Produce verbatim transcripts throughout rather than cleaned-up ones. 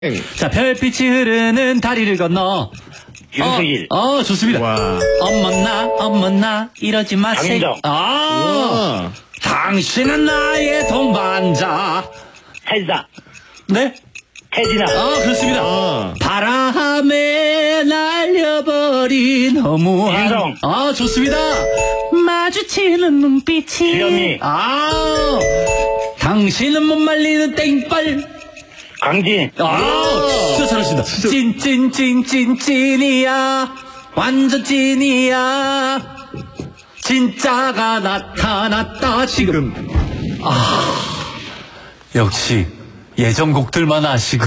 자, 별빛이 흐르는 다리를 건너. 윤석일. 어, 어, 좋습니다. 와. 어머나, 어머나, 이러지 마세요. 강인정. 아, 당신은 나의 동반자. 태진아. 네? 태진아. 아, 그렇습니다. 아. 바람에 날려버린 허무한. 윤성. 아, 좋습니다. 마주치는 눈빛이. 주현미. 아, 당신은 못 말리는 땡벌. 강진. 아, 진짜 잘하신다. 찐찐찐찐찐이야. 완전 찐이야. 진짜가 나타났다, 지금. 아, 역시 예전곡들만 아시고.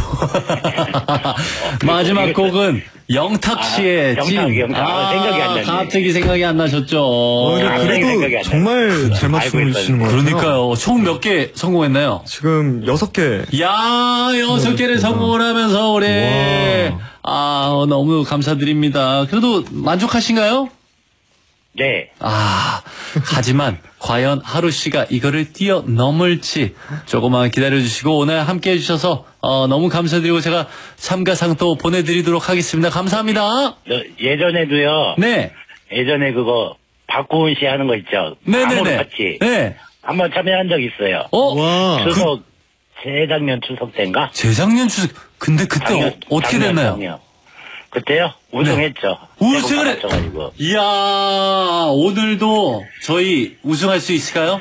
마지막 곡은 영탁 씨의 아, 찐. 영탁, 영탁. 아, 생각이 안 나네. 갑자기 생각이 안 나셨죠. 어, 근데 생각이 안 그래도 나요. 정말 잘 맞추고 계시는 것 같아요. 그러니까요. 총 몇 개 성공했나요? 지금 여섯 개. 야, 여섯 개를 성공을 하면서 올해. 아, 너무 감사드립니다. 그래도 만족하신가요? 네. 아, 하지만 과연 하루 씨가 이거를 뛰어넘을지 조금만 기다려주시고 오늘 함께 해주셔서 어, 너무 감사드리고 제가 참가상 또 보내드리도록 하겠습니다. 감사합니다. 저, 예전에도요. 네. 예전에 그거 박구은 씨 하는 거 있죠. 네네네. 아무로 같이. 네. 한번 참여한 적 있어요. 어? 와. 추석, 재작년 추석 때인가? 재작년 추석. 근데 그때 작년, 어, 어떻게 작년, 됐나요? 작년. 그때요? 우승했죠. 우승을 해. 맞춰가지고. 이야, 오늘도 저희 우승할 수 있을까요?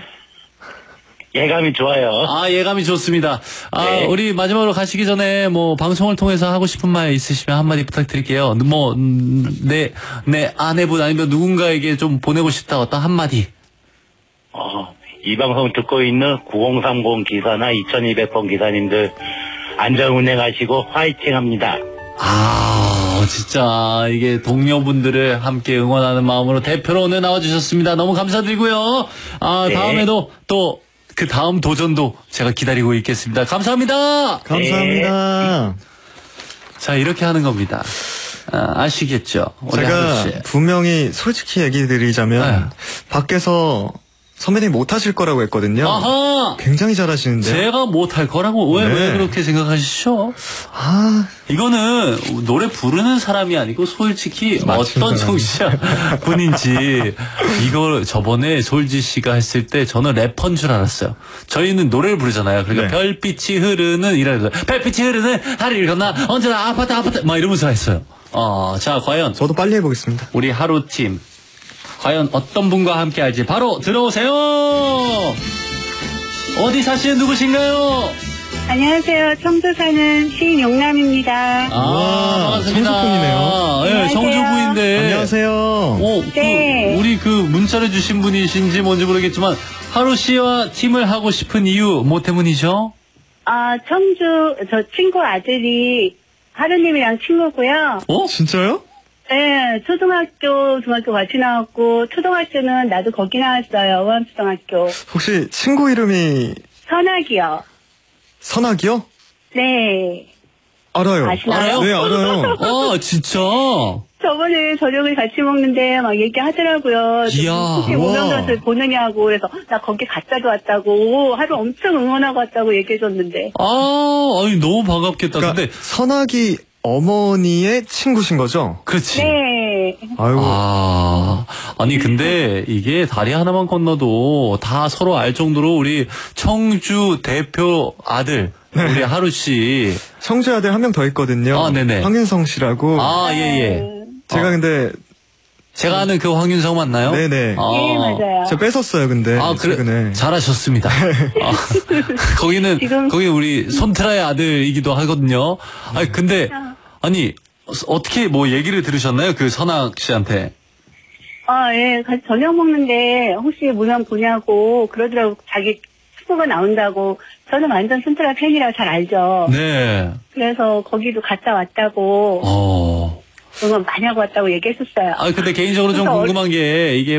예감이 좋아요. 아, 예감이 좋습니다. 아, 네. 우리 마지막으로 가시기 전에 뭐 방송을 통해서 하고 싶은 말 있으시면 한마디 부탁드릴게요. 뭐, 음, 내, 내 아내분 아니면 누군가에게 좀 보내고 싶다 어떤 한마디. 어, 이 방송 듣고 있는 구공삼공 기사나 이천이백 번 기사님들 안전 운행하시고 화이팅 합니다. 아, 진짜 이게 동료분들을 함께 응원하는 마음으로 대표로 오늘 나와주셨습니다. 너무 감사드리고요. 아, 네. 다음에도 또 그 다음 도전도 제가 기다리고 있겠습니다. 감사합니다. 감사합니다. 자, 이렇게 하는 겁니다. 아, 아시겠죠? 우리 하루 씨. 제가 분명히 솔직히 얘기 드리자면 네. 밖에서 선배님 못하실 거라고 했거든요. 아하! 굉장히 잘하시는데. 제가 못할 거라고 왜, 네. 왜 그렇게 생각하시죠? 아, 이거는 노래 부르는 사람이 아니고 솔직히 맞춘 어떤 사람. 청취자 분인지 이걸 저번에 솔지 씨가 했을 때 저는 래퍼인 줄 알았어요. 저희는 노래를 부르잖아요. 그러니까 네. 별빛이 흐르는 이라고 별빛이 흐르는 다리를 건너 언제나 아파트 아파트 막 이러면서 했어요. 어, 자 과연 저도 빨리 해보겠습니다. 우리 하루 팀 과연 어떤 분과 함께 할지 바로 들어오세요. 어디 사시는 누구신가요? 안녕하세요. 청주 사는 신용남입니다. 아, 와, 반갑습니다. 청주분이네요. 네, 안녕하세요. 청주부인데. 안녕하세요. 어, 네. 그, 우리 그 문자를 주신 분이신지 뭔지 모르겠지만 하루 씨와 팀을 하고 싶은 이유 뭐 때문이죠? 아, 청주, 저 친구 아들이 하루님이랑 친구고요. 어? 진짜요? 네, 초등학교, 중학교 같이 나왔고, 초등학교는 나도 거기 나왔어요. 원암초등학교. 혹시 친구 이름이 선학이요. 선학이요? 네. 알아요. 아시나요? 네, 알아요. 아, 진짜? 저번에 저녁을 같이 먹는데 막 얘기하더라고요. 이야, 혹시 우와. 오명젓을 보느냐고. 그래서 나 거기 갔다도 왔다고. 하루 엄청 응원하고 왔다고 얘기해줬는데. 아, 아니, 너무 반갑겠다. 그러니까 근데, 선학이 어머니의 친구신 거죠? 그렇지. 네. 아유. 아, 아니, 근데 이게 다리 하나만 건너도 다 서로 알 정도로 우리 청주 대표 아들, 우리 하루 씨. 청주 아들 한 명 더 있거든요. 아, 네네. 황윤성 씨라고. 아, 예, 예. 제가 어. 근데 제가 아는 그 황윤성 맞나요? 네네. 아, 네, 맞아요. 저 뺏었어요, 근데. 아, 그래. 최근에. 잘하셨습니다. 아, 거기는, 지금- 거기 우리 손트라의 아들이기도 하거든요. 아니, 근데, 아니, 어떻게 뭐 얘기를 들으셨나요? 그 선학 씨한테. 아, 예, 같이 저녁 먹는데 혹시 무명 보냐고 그러더라고. 자기 후보가 나온다고. 저는 완전 순트라 팬이라 잘 알죠. 네. 그래서 거기도 갔다 왔다고 어. 응원 많이 하고 왔다고 얘기했었어요. 아, 근데 개인적으로 좀 그래서 궁금한 게, 이게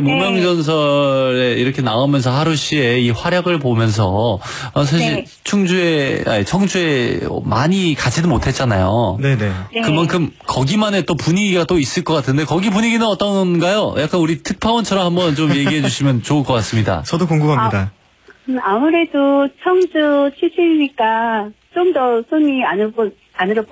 무명전설에 이렇게 나오면서 하루 씨의 이 활약을 보면서, 어, 사실 네. 충주에, 아니, 청주에 많이 가지도 못했잖아요. 네네. 네. 그만큼 거기만의 또 분위기가 또 있을 것 같은데 거기 분위기는 어떤가요? 약간 우리 특파원처럼 한번 좀 얘기해 주시면 좋을 것 같습니다. 저도 궁금합니다. 음, 아무래도 청주 출신이니까 좀 더 손이 안 오고 안으로